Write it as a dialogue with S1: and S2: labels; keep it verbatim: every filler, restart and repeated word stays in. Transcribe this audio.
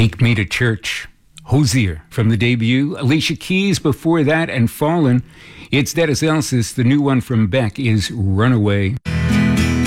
S1: Take Me to Church. Hosier from the debut. Alicia Keys before that, and Fallen. It's Dennis Elsis. The new one from Beck is Runaway.